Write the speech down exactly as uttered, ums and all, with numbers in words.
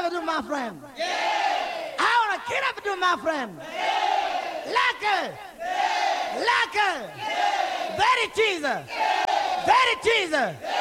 up and do my friend. Yeah. I want to get up and do my friend. Yeah. Like her. Yeah. Like her. Yeah. Very cheesy. Yeah. Very cheesy. Yeah.